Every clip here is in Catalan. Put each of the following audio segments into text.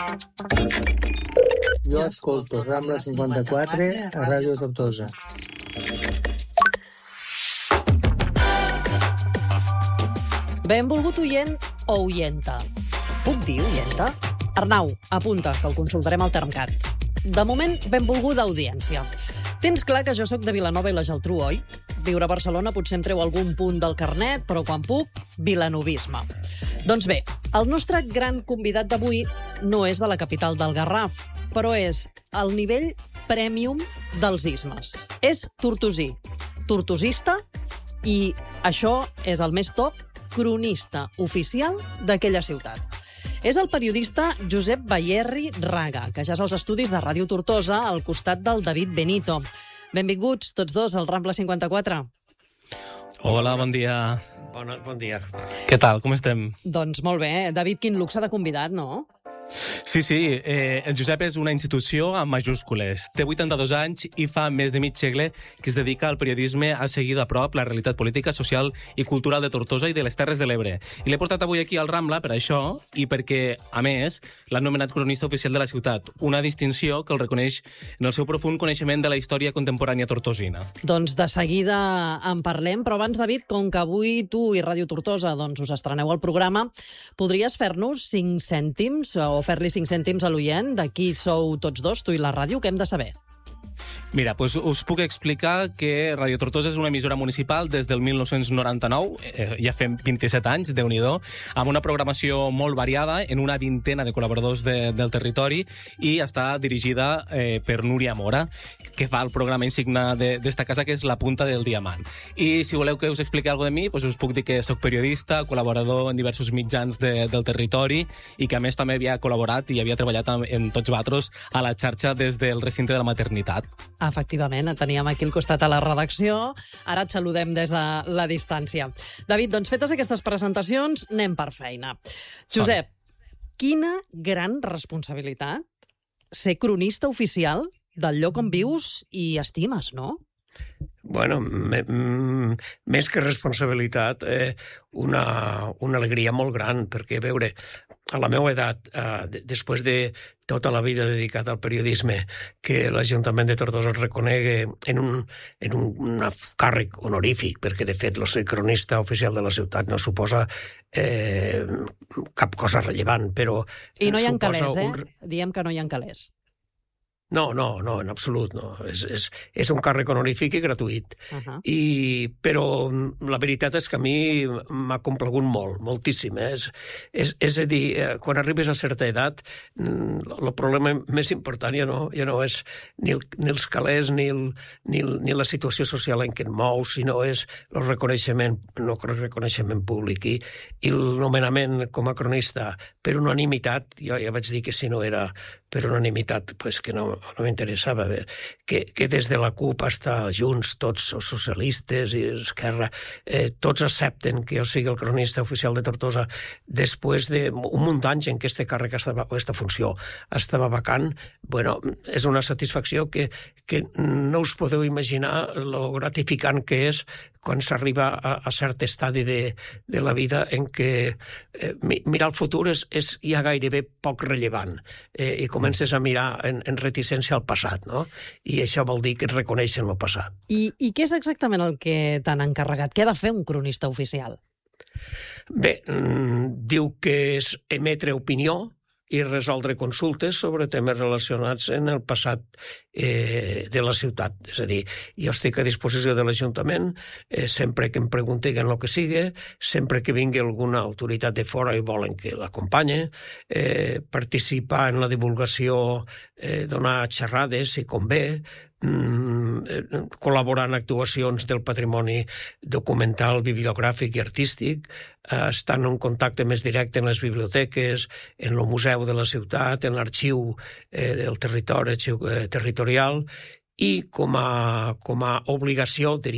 Jo escolto Rambla 54 a Ràdio Tortosa. Benvolgut oient o oienta. Puc dir oienta? Arnau, apunta, que el consultarem al Termcat. De moment, benvolguda audiència. Tens clar que jo sóc de Vilanova i la Geltrú, oi? Viure a Barcelona potser em treu algun punt del carnet, però quan puc, vilanovisme. Doncs bé, el nostre gran convidat d'avui no és de la capital del Garraf, però és el nivell premium dels ismes. És tortosí, tortosista i, això és el més top, cronista oficial d'aquella ciutat. És el periodista Josep Bayerri Raga, que ja és als estudis de Ràdio Tortosa al costat del David Benito. Benvinguts tots dos al Rambla 54. Hola, bon dia. Bon dia. Què tal, com estem? Doncs molt bé. David, quin luxe de convidat, no? Sí, el Josep és una institució amb majúscules. Té 82 anys i fa més de mig segle que es dedica al periodisme a seguir de prop la realitat política, social i cultural de Tortosa i de les Terres de l'Ebre. I l'he portat avui aquí al Rambla per això i perquè, a més, l'ha nomenat cronista oficial de la ciutat, una distinció que el reconeix en el seu profund coneixement de la història contemporània tortosina. Doncs de seguida en parlem, però abans, David, com que avui tu i Ràdio Tortosa us estreneu al programa, podries fer-nos 5 cèntims o fer-li 5 cèntims a l'oient de qui sou tots dos, tu i la ràdio, què hem de saber? Mira, doncs us puc explicar que Ràdio Tortosa és una emissora municipal des del 1999, ja fem 27 anys, Déu-n'hi-do, amb una programació molt variada, en una vintena de col·laboradors del territori, i està dirigida per Núria Mora, que fa el programa insigne d'esta casa, que és La Punta del Diamant. I si voleu que us expliqui alguna cosa de mi, doncs us puc dir que soc periodista, col·laborador en diversos mitjans del territori, i que a més també havia col·laborat i havia treballat en Tots Vatros a la xarxa des del recinte de la maternitat. Efectivament, et teníem aquí al costat a la redacció. Ara et saludem des de la distància. David, doncs fetes aquestes presentacions, anem per feina. Josep, quina gran responsabilitat ser cronista oficial del lloc on vius i estimes, no? Bueno, més que responsabilitat, una alegria molt gran, perquè, veure, a la meva edat, després de tota la vida dedicada al periodisme, que l'Ajuntament de Tortosa es reconegui en un càrrec honorífic, perquè, de fet, ser cronista oficial de la ciutat no suposa cap cosa rellevant, però... I no hi ha calés, Diem que no hi ha calés. No, en absolut no. És un càrrec honorífic i gratuït. Però la veritat és que a mi m'ha complagut molt, moltíssim. És a dir, quan arribes a certa edat, el problema més important ja no és ni els calés ni la situació social en què et mous, sinó és el reconeixement públic. I el nomenament com a cronista per unanimitat, jo ja vaig dir que si no era per unanimitat, que no m'interessava, que des de la CUP fins a Junts, tots els socialistes i Esquerra, tots accepten que jo sigui el cronista oficial de Tortosa després d'un munt d'anys en què este càrrec, aquesta funció estava vacant. Bueno, és una satisfacció que no us podeu imaginar lo gratificant que és quan s'arriba a cert estadi de la vida en què mirar el futur és ja gairebé poc rellevant i comences a mirar en reticència al passat, no? I això vol dir que et reconeixen el passat. I què és exactament el que t'han encarregat? Què ha de fer un cronista oficial? Bé, diu que és emetre opinió i resoldre consultes sobre temes relacionats en el passat de la ciutat. És a dir, jo estic a disposició de l'Ajuntament sempre que em preguntin el que sigui, sempre que vingui alguna autoritat de fora i volen que l'acompanye, participar en la divulgació, donar xerrades si convé, col·laborar en actuacions del patrimoni documental, bibliogràfic i artístic, estan en contacte més directe en les biblioteques, en el museu de la ciutat, en l'arxiu del territorial, i com a obligació, diríem,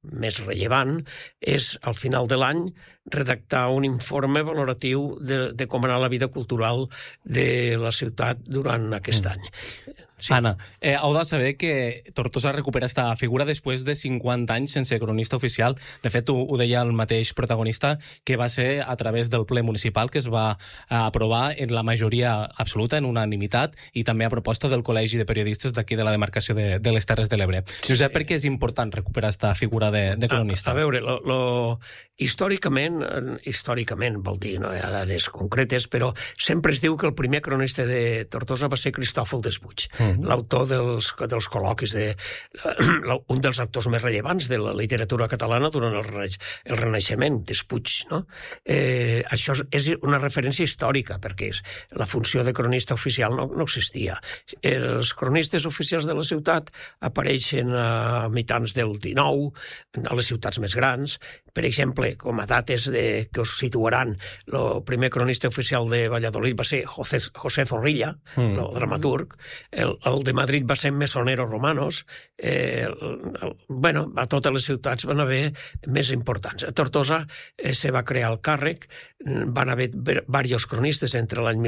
més rellevant és, al final de l'any, redactar un informe valoratiu de com anar la vida cultural de la ciutat durant aquest any. Sí. Anna, heu de saber que Tortosa recupera esta figura després de 50 anys sense cronista oficial. De fet, ho deia el mateix protagonista, que va ser a través del ple municipal que es va aprovar en la majoria absoluta, en unanimitat, i també a proposta del Col·legi de Periodistes d'aquí de la demarcació de les Terres de l'Ebre. Josep, per què és important recuperar esta figura de cronista? A veure, històricament vol dir, no hi ha dades concretes, però sempre es diu que el primer cronista de Tortosa va ser Cristòfol Despuig, l'autor dels col·loquis, un dels autors més rellevants de la literatura catalana durant el Renaixement, Despuig. No? Això és una referència històrica, perquè la funció de cronista oficial no existia. Els cronistes oficials de la ciutat apareixen a mitjans del XIX, a les ciutats més grans. Per exemple, com a dates que us situaran, el primer cronista oficial de Valladolid va ser José Zorrilla, el dramaturg. El de Madrid va ser Mesonero Romanos. A totes les ciutats van haver més importants. A Tortosa se va crear el càrrec, van haver diversos cronistes entre l'any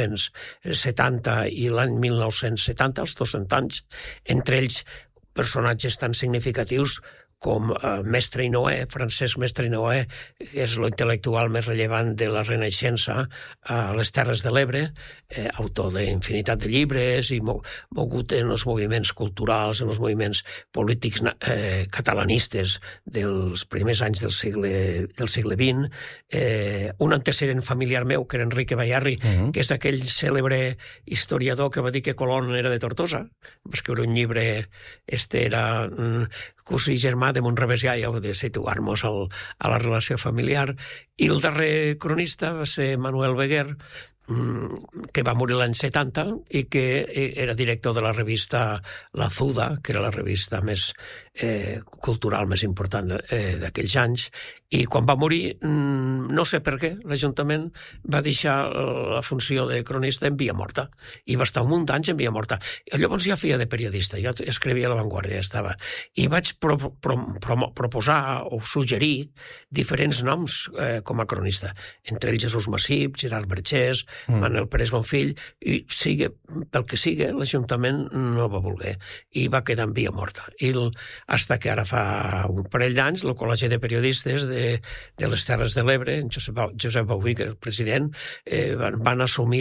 1870 i l'any 1970, els 200 anys, entre ells personatges tan significatius com Mestre i Noé, Francesc Mestre i Noé, que és l'intel·lectual més rellevant de la Renaixença a les Terres de l'Ebre, autor d'infinitat de llibres i mogut en els moviments culturals, en els moviments polítics catalanistes dels primers anys del segle XX. Un antecedent familiar meu, que era Enrique Bayarri, que és aquell cèlebre historiador que va dir que Colón era de Tortosa. Va escriure un llibre, era cosí germà de Montrevesià, ja heu de situar-nos a la relació familiar. I el darrer cronista va ser Manuel Beguer, que va morir l'any 70 i que era director de la revista La Zuda, que era la revista més cultural més important d'aquells anys. I quan va morir, no sé per què, l'Ajuntament va deixar la funció de cronista en via morta, i va estar un munt d'anys en via morta. Llavors ja feia de periodista, jo escrivia a La Vanguardia, i vaig proposar o suggerir diferents noms com a cronista, entre ells Jesús Massip, Gerard Bergés, Manuel Pérez Bonfill, i pel que sigui, l'Ajuntament no va voler, i va quedar en via morta. Fins que ara fa un parell d'anys, el Col·legi de Periodistes de les Terres de l'Ebre, Josep Bauví, que és el president, van assumir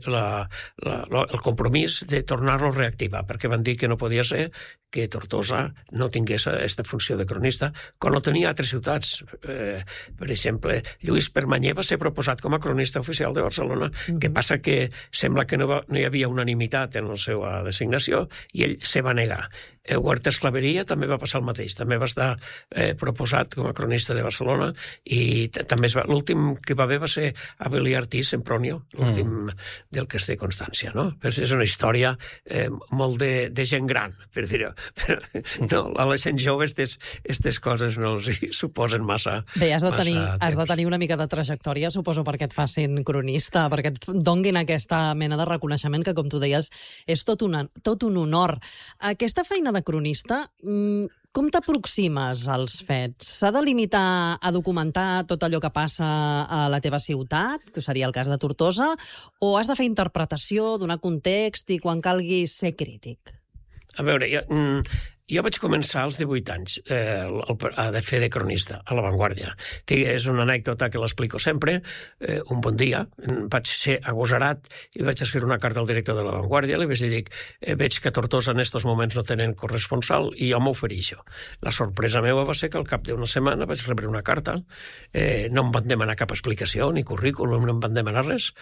el compromís de tornar-lo a reactivar, perquè van dir que no podia ser que Tortosa no tingués aquesta funció de cronista, quan no tenia altres ciutats. Per exemple, Lluís Permanyer va ser proposat com a cronista oficial de Barcelona, que passa que sembla que no hi havia unanimitat en la seva designació, i ell se va negar. Huertas Clavería també va passar el mateix, també va estar proposat com a cronista de Barcelona, i també l'últim que va haver va ser Abelí Artí Sempronio, l'últim del que es té constància, no? És una història molt de gent gran, per dir-ho. No, a la gent jove aquestes coses no els suposen massa. Bé, has de tenir una mica de trajectòria, suposo, perquè et facin cronista, perquè et donguin aquesta mena de reconeixement que, com tu deies, és tot un honor. Aquesta feina de cronista, com t'aproximes als fets? S'ha de limitar a documentar tot allò que passa a la teva ciutat, que seria el cas de Tortosa, o has de fer interpretació, donar context i quan calgui ser crític? A veure, jo vaig començar als 18 anys a fer de cronista a La Vanguardia. És una anècdota que l'explico sempre. Un bon dia vaig ser agosarat i vaig escriure una carta al director de La Vanguardia. Li vaig dir, veig que a Tortosa en aquests moments no tenen corresponsal i jo m'ofereixo. La sorpresa meva va ser que al cap d'una setmana vaig rebre una carta. No em van demanar cap explicació, ni currículum, no em van demanar res.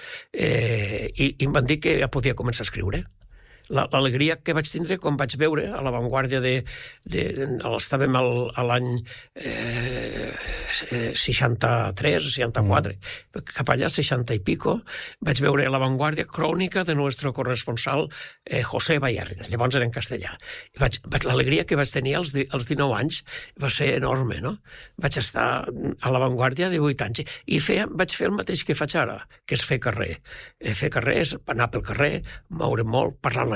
I em van dir que ja podia començar a escriure. L'alegria que vaig tindre quan vaig veure a La Vanguardia estàvem a l'any 63, 64, cap allà, 60 i pico, vaig veure a La Vanguardia crònica de nuestro corresponsal José Bayarri, llavors era en castellà. L'alegria que vaig tenir als 19 anys va ser enorme, no? Vaig estar a La Vanguardia 18 anys i vaig fer el mateix que faig ara, que és fer carrer. Fer carrer és anar pel carrer, moure molt, parlar amb la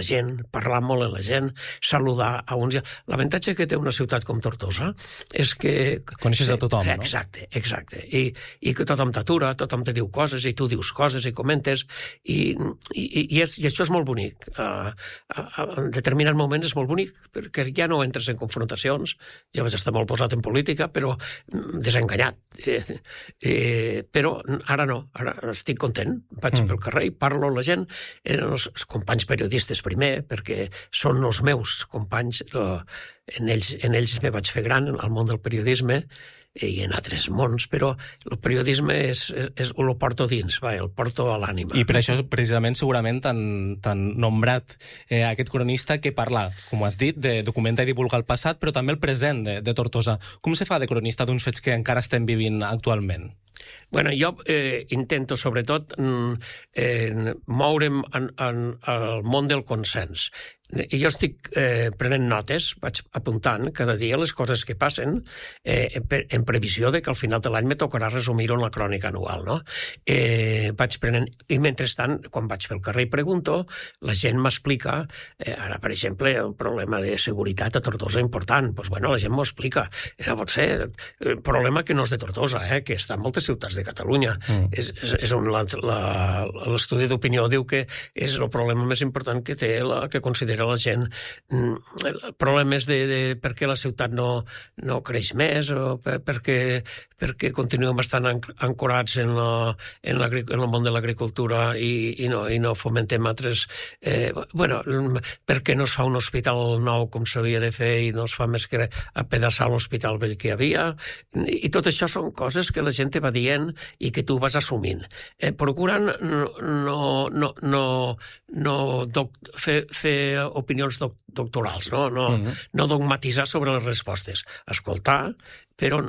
la gent, parlar molt amb la gent, saludar a uns... L'avantatge que té una ciutat com Tortosa és que... Coneixes a tothom, no? Exacte. I que tothom t'atura, tothom te diu coses, i tu dius coses i comentes, i això és molt bonic. En determinats moments és molt bonic, perquè ja no entres en confrontacions, ja vaig estar molt posat en política, però desenganyat. Però ara no, ara estic content, vaig pel carrer i parlo amb la gent, els companys periodistes primer, perquè són els meus companys, en ells me vaig fer gran al món del periodisme i en altres mons, però el periodisme el porto dins, el porto a l'ànima. I per això, precisament, segurament t'han nombrat aquest cronista que parla, com has dit, de documentar i divulgar el passat, però també el present de Tortosa. Com se fa de cronista d'uns fets que encara estem vivint actualment? Bueno, jo intento, sobretot, moure'm al món del consens. I jo estic prenent notes, vaig apuntant cada dia les coses que passen en previsió de que al final de l'any me tocarà resumir-ho en la crònica anual, no? Vaig prenent... I mentrestant, quan vaig pel carrer i pregunto, la gent m'explica, ara, per exemple, el problema de seguretat a Tortosa important, doncs, bueno, la gent m'ho explica. Pot ser el problema que no és de Tortosa, que està en moltes ciutats de Catalunya. És on l'estudi d'opinió diu que és el problema més important que té, que considera la gent. Problemes de per què la ciutat no creix més, o perquè continuem estant ancorats en el món de l'agricultura i no fomentem altres... per què no es fa un hospital nou com s'havia de fer i no es fa més que apedaçar l'hospital vell que hi havia. I tot això són coses que la gent te va dient i que tu vas assumint. Procurant no fer opinions doctorals, no dogmatitzar sobre les respostes. Escoltar, però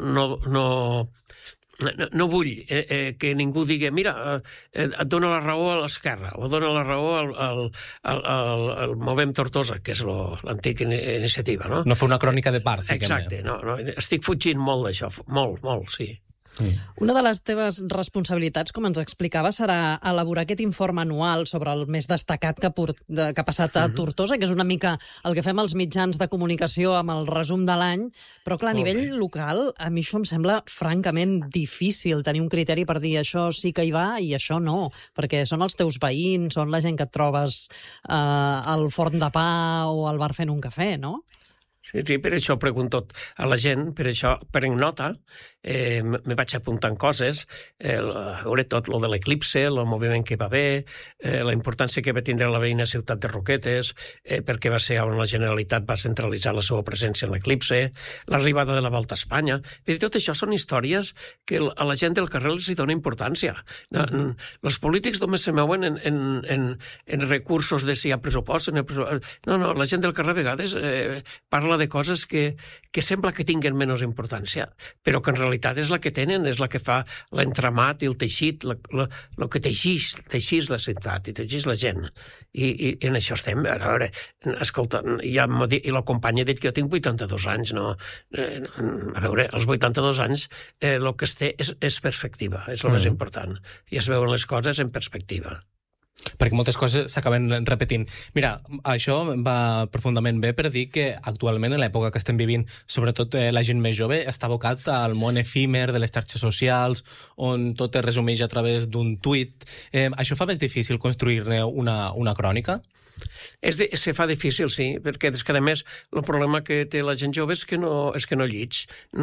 no vull que ningú digui mira, et dona la raó a l'esquerra o dona la raó al Movem Tortosa, que és l'antic iniciativa. No fer una crònica de part. Exacte, estic fugint molt d'això, molt, sí. Una de les teves responsabilitats, com ens explicava, serà elaborar aquest informe anual sobre el més destacat que ha passat a Tortosa, que és una mica el que fem als mitjans de comunicació amb el resum de l'any, però clar, a nivell local, a mi això em sembla francament difícil tenir un criteri per dir això sí que hi va i això no, perquè són els teus veïns, són la gent que et trobes al forn de pa o al bar fent un cafè, no? Sí, per això pregunto a la gent, per això prenc nota, me vaig apuntant coses, veure tot lo de l'eclipse, el moviment que va haver, la importància que va tindre la veïna ciutat de Roquetes, perquè va ser on la Generalitat va centralitzar la seva presència en l'eclipse, l'arribada de la Volta a Espanya. I tot això són històries que a la gent del carrer els hi dona importància. Els polítics només se mouen en recursos de si hi ha pressupost. No, la gent del carrer a vegades parla de coses que sembla que tinguen menys importància, però que en realitat és la que tenen, és la que fa l'entramat i el teixit, el que teixís la ciutat i teixís la gent. I en això estem. A veure, escolta, i la companya ha dit que jo tinc 82 anys, no? A veure, als 82 anys el que es té és perspectiva, és el més important. I es veuen les coses en perspectiva. Perquè moltes coses s'acaben repetint. Mira, això va profundament bé per dir que actualment, en l'època que estem vivint, sobretot la gent més jove, està abocat al món efímer de les xarxes socials, on tot es resumeix a través d'un tuit. Això fa més difícil construir-ne una crònica? Se fa difícil, sí, perquè és que, a més, el problema que té la gent jove és que no llits.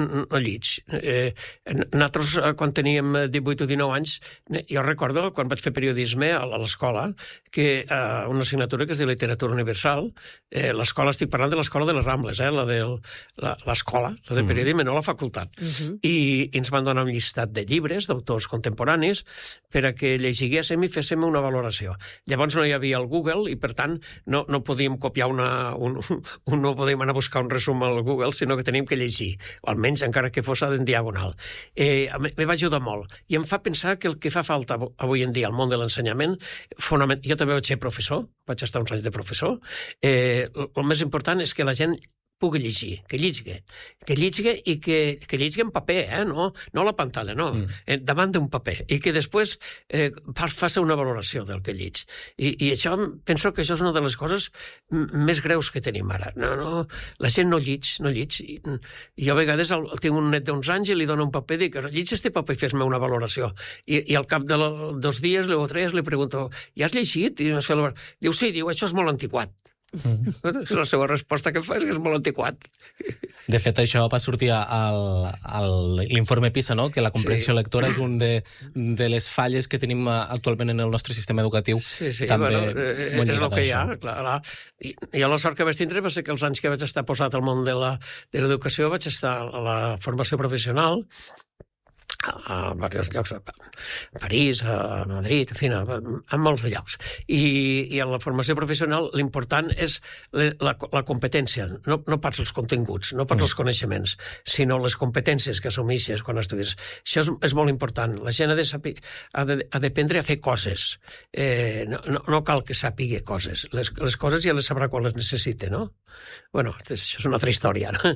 Nosaltres, quan teníem 18 o 19 anys, jo recordo, quan vaig fer periodisme a l'escola, que una assignatura que es diu Literatura Universal, l'escola, estic parlant de l'escola de les Rambles, l'escola, la de periodisme, no la facultat. I ens van donar un llistat de llibres d'autors contemporanis per a que llegíssim i féssim una valoració. Llavors no hi havia el Google i, per tant, no podíem copiar no podíem anar a buscar un resum al Google, sinó que teníem que llegir, o almenys encara que fos en diagonal. Me va ajudar molt. I em fa pensar que el que fa falta avui en dia al món de l'ensenyament, jo també vaig ser professor, vaig estar uns anys de professor, el més important és que la gent pugui llegir, que llegui i que llegui en paper, no a la pantalla, no, davant d'un paper, i que després faci una valoració del que lleg. I això, penso que això és una de les coses més greus que tenim ara. No, la gent no lleg. Jo a vegades tinc un net d'11 anys i li dono un paper i dic, lleg este paper i fes-me una valoració. I al cap de 2 dies o 3 li pregunto, ja has llegit? I diu, sí, això és molt antiquat. La seva resposta que fa és que és molt antiquat. De fet, això va sortir a l'informe PISA, no? Que la comprensió lectora és un de les falles que tenim actualment en el nostre sistema educatiu. Sí, també és el que hi ha, clar. I la sort que vaig tindre va ser que els anys que vaig estar posat al món de l'educació vaig estar a la formació professional a diversos llocs, a París, a Madrid, en fi, a molts de llocs. I en la formació professional l'important és la competència, no pas els continguts, no pas els coneixements, sinó les competències que assumeixes quan estudies. Això és molt important. La gent ha d'aprendre a fer coses. No cal que sàpiga coses. Les coses ja les sabrà quan les necessita, no? Bueno, això és una altra història, no?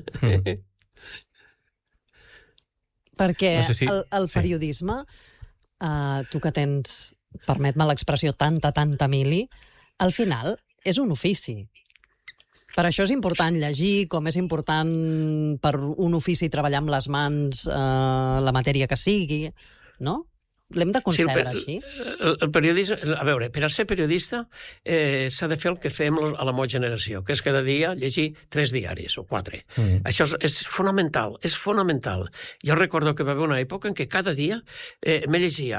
Perquè el periodisme, tu que tens, permet-me l'expressió, tanta mili, al final és un ofici. Per això és important llegir, com és important per un ofici treballar amb les mans la matèria que sigui, no? L'hem de concebre així? El periodisme, a veure, per a ser periodista s'ha de fer el que fem a la meva generació, que és cada dia llegir 3 diaris o 4. Això és fonamental, és fonamental. Jo recordo que va haver una època en què cada dia me llegia,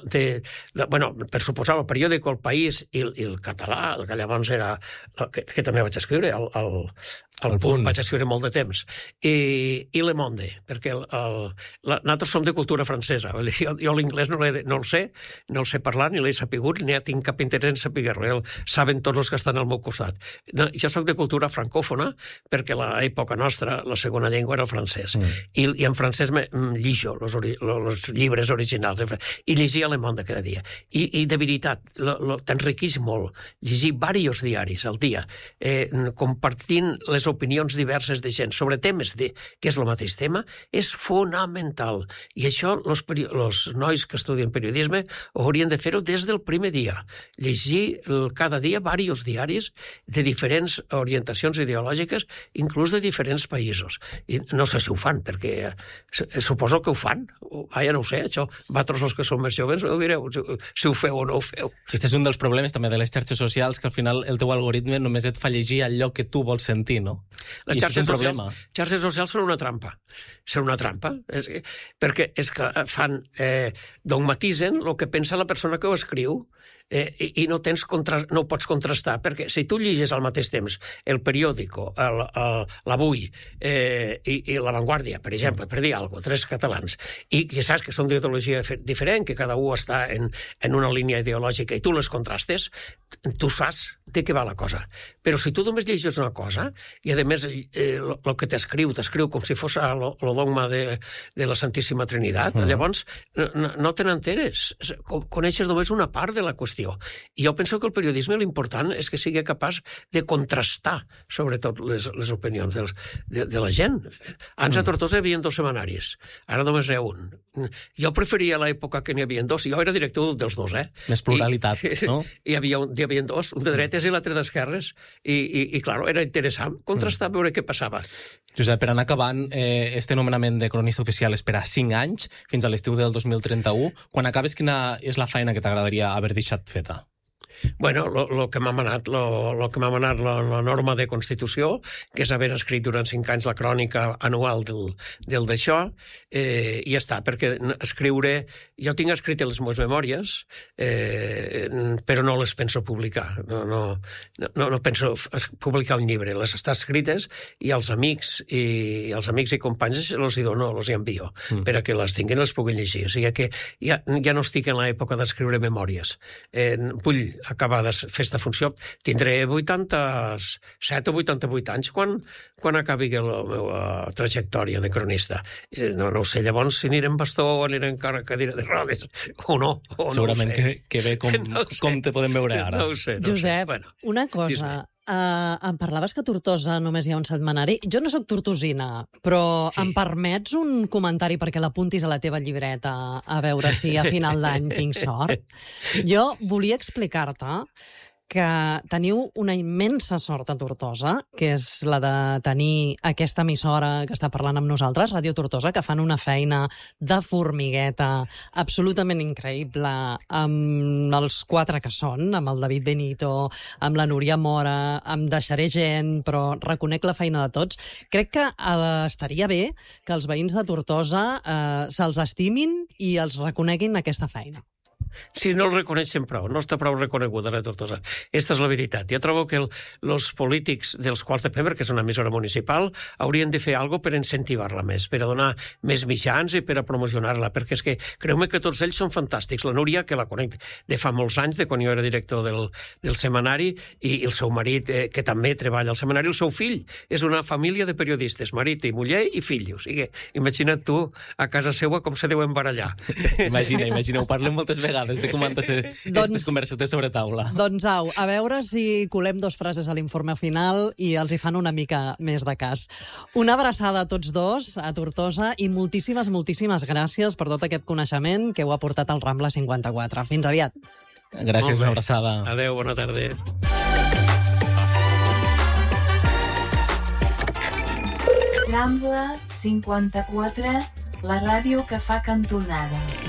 per suposar, el periòdic El País i el català, el que llavors era, que també vaig escriure, el Punt, vaig escriure molt de temps, i Le Monde, perquè nosaltres som de cultura francesa. Jo l'inglès no el sé parlar, ni l'he sapigut, ni tinc cap interès en saber-ho. Saben tots els que estan al meu costat. Jo soc de cultura francòfona, perquè a l'època nostra la segona llengua era el francès. I en francès llijo els llibres originals, i llegia Le Monde cada dia. I de veritat, t'enriqueix molt llegir diversos diaris al dia, compartint les opinions diverses de gent sobre temes que és el mateix tema, és fonamental. I això els nois que estudien periodisme haurien de fer-ho des del primer dia. Llegir cada dia diversos diaris de diferents orientacions ideològiques, inclús de diferents països. I no sé si ho fan, perquè suposo que ho fan. Ja no ho sé, això. Vosaltres, els que són més joves, ho direu, si ho feu o no ho feu. Aquest és un dels problemes també de les xarxes socials, que al final el teu algoritme només et fa llegir allò que tu vols sentir, no? Les xarxes socials són una trampa. Són una trampa, perquè és que fan dogmatitzen el que pensa la persona que ho escriu i no ho pots contrastar, perquè si tu llegis al mateix temps el periòdico, l'Avui i La Vanguardia, per exemple, per dir alguna cosa, 3 catalans, i que saps que són d'ideologia diferent, que cada un està en una línia ideològica i tu les contrastes, tu saps de què va la cosa. Però si tu només llegis una cosa, i a més el que t'escriu com si fos el dogma de la Santíssima Trinitat, llavors no te n'enteres. Coneixes només una part de la qüestió. I jo penso que el periodisme l'important és que sigui capaç de contrastar sobretot les opinions de la gent. Abans a Tortosa hi havia 2 setmanaris, ara només n'hi ha un. Jo preferia l'època que n'hi havia 2, jo era director dels 2, Més pluralitat, no? Hi havia 2, un de dretes i l'altre d'esquerres, i clar, era interessant contrastar, veure què passava. Josep, per anar acabant, este nomenament de cronista oficial és per a 5 anys, fins a l'estiu del 2031. Quan acabes, quina és la feina que t'agradaria haver deixat feta? Bueno, el que m'ha manat la norma de Constitució, que és haver escrit durant 5 anys la crònica anual del d'això, i ja està, perquè escriure... Jo tinc escrit les meves memòries, però no les penso publicar. No penso publicar un llibre. Les estan escrites i els amics i companys els hi dono, els hi envio, per a que les tinguin i les puguin llegir. O sigui que ja no estic en l'època d'escriure memòries. Vull acabar de fer esta funció. Tindré 87 o 88 anys quan acabi la meva trajectòria de cronista. No ho sé, llavors si aniré en bastó o aniré en cadira de rodes, o no. Segurament que ve com te podem veure ara. No ho sé. Josep, una cosa, em parlaves que a Tortosa només hi ha un setmanari. Jo no sóc tortosina, però em permets un comentari perquè l'apuntis a la teva llibreta a veure si a final d'any tinc sort? Jo volia explicar-te que teniu una immensa sort a Tortosa, que és la de tenir aquesta emissora que està parlant amb nosaltres, Ràdio Tortosa, que fan una feina de formigueta absolutament increïble amb els 4 que són, amb el David Benito, amb la Núria Mora, amb Deixaré gent, però reconec la feina de tots. Crec que estaria bé que els veïns de Tortosa se'ls estimin i els reconeguin aquesta feina. Sí, no el reconeixen prou, no està prou reconeguda la Tortosa. Aquesta és la veritat. Jo trobo que els polítics dels quals depèn, perquè és una emissora municipal, haurien de fer alguna cosa per incentivar-la més, per a donar més mitjans i per a promocionar-la, perquè és que creu-me que tots ells són fantàstics. La Núria, que la conec de fa molts anys, de quan jo era director del setmanari, i el seu marit, que també treballa al setmanari, el seu fill. És una família de periodistes, marit i muller i fill. O sigui, imagina't tu a casa seva com se deuen barallar. Imagina, ho parlem moltes vegades de com han de ser aquestes converses de sobretaula. Doncs au, a veure si colem 2 frases a l'informe final i els hi fan una mica més de cas. Una abraçada a tots dos, a Tortosa, i moltíssimes, moltíssimes gràcies per tot aquest coneixement que heu aportat al Rambla 54. Fins aviat. Gràcies, una abraçada. Adéu, bona tarda. Rambla 54, la ràdio que fa cantonada.